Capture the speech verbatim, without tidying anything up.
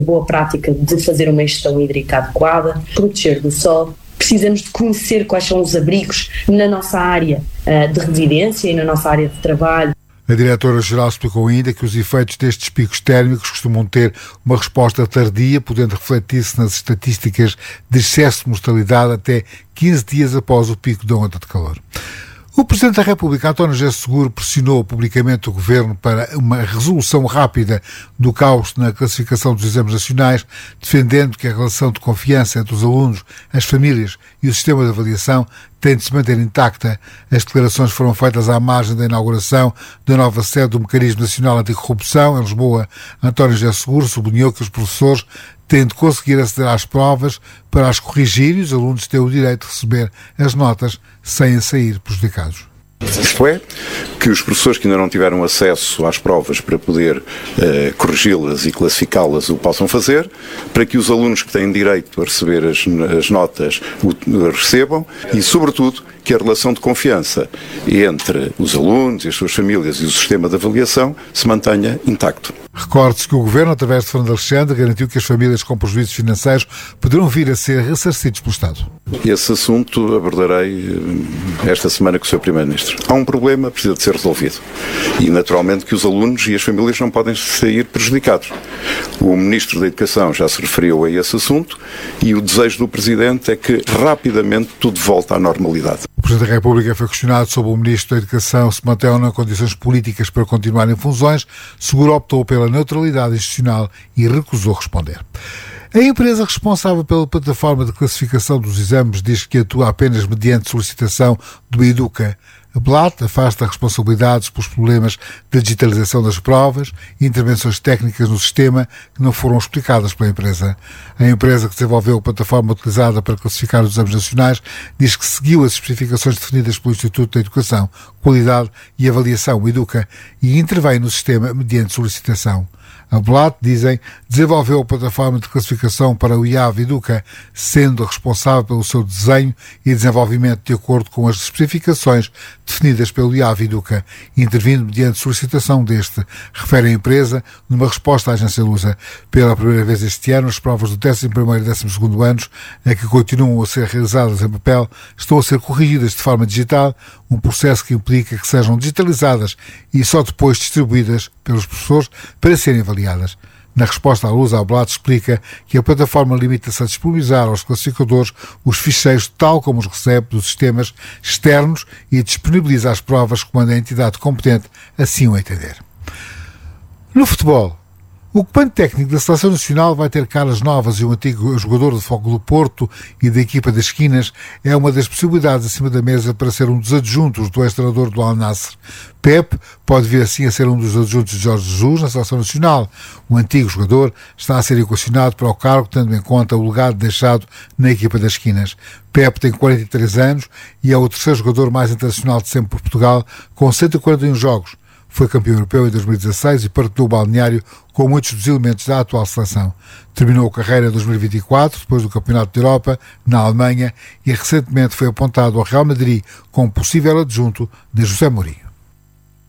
boa prática de fazer uma gestão hídrica adequada, proteger do sol. Precisamos de conhecer quais são os abrigos na nossa área uh, de residência e na nossa área de trabalho. A diretora-geral explicou ainda que os efeitos destes picos térmicos costumam ter uma resposta tardia, podendo refletir-se nas estatísticas de excesso de mortalidade até quinze dias após o pico da onda de calor. O Presidente da República, António José Seguro, pressionou publicamente o Governo para uma resolução rápida do caos na classificação dos exames nacionais, defendendo que a relação de confiança entre os alunos, as famílias e o sistema de avaliação tem de se manter intacta. As declarações foram feitas à margem da inauguração da nova sede do Mecanismo Nacional Anticorrupção, em Lisboa. António José Seguro sublinhou que os professores têm de conseguir aceder às provas para as corrigir e os alunos têm o direito de receber as notas sem sair prejudicados. Isto é, que os professores que ainda não tiveram acesso às provas para poder eh, corrigi-las e classificá-las o possam fazer, para que os alunos que têm direito a receber as, as notas o, recebam e, sobretudo, que a relação de confiança entre os alunos e as suas famílias e o sistema de avaliação se mantenha intacto. Recorde-se que o Governo, através de Fernando Alexandre, garantiu que as famílias com prejuízos financeiros poderão vir a ser ressarcidos pelo Estado. Esse assunto abordarei esta semana com o senhor Primeiro-Ministro. Há um problema, precisa de ser resolvido. E, naturalmente, que os alunos e as famílias não podem sair prejudicados. O Ministro da Educação já se referiu a esse assunto e o desejo do Presidente é que, rapidamente, tudo volte à normalidade. O Presidente da República foi questionado sobre o Ministro da Educação se mantém ou não condições políticas para continuar em funções. Seguro optou pela neutralidade institucional e recusou responder. A empresa responsável pela plataforma de classificação dos exames diz que atua apenas mediante solicitação do Educa. A Blatt afasta responsabilidades pelos problemas da digitalização das provas e intervenções técnicas no sistema que não foram explicadas pela empresa. A empresa que desenvolveu a plataforma utilizada para classificar os exames nacionais diz que seguiu as especificações definidas pelo Instituto da Educação, Qualidade e Avaliação, o Educa, e intervém no sistema mediante solicitação. A Blatt, dizem, desenvolveu a plataforma de classificação para o I A V Educa, sendo responsável pelo seu desenho e desenvolvimento de acordo com as especificações definidas pelo I A V Educa, intervindo mediante solicitação deste, refere a empresa numa resposta à agência Lusa. Pela primeira vez este ano, as provas do décimo primeiro e décimo segundo anos, a que continuam a ser realizadas em papel, estão a ser corrigidas de forma digital, um processo que implica que sejam digitalizadas e só depois distribuídas pelos professores para serem avaliadas. Na resposta à Lusa, a Blatt explica que a plataforma limita-se a disponibilizar aos classificadores os ficheiros tal como os recebe dos sistemas externos e disponibiliza as provas quando a entidade competente assim o entender. No futebol, o comando técnico da Seleção Nacional vai ter caras novas e o antigo jogador de Fogo do Porto e da equipa das esquinas é uma das possibilidades acima da mesa para ser um dos adjuntos do ex-treinador do Al Nassr. Pep pode vir assim a ser um dos adjuntos de Jorge Jesus na Seleção Nacional. O antigo jogador está a ser equacionado para o cargo, tendo em conta o legado deixado na equipa das esquinas. Pep tem quarenta e três anos e é o terceiro jogador mais internacional de sempre por Portugal, com cento e quarenta e um jogos. Foi campeão europeu em dois mil e dezasseis e partilhou o balneário com muitos dos elementos da atual seleção. Terminou a carreira em dois mil e vinte e quatro, depois do Campeonato da Europa, na Alemanha, e recentemente foi apontado ao Real Madrid como possível adjunto de José Mourinho.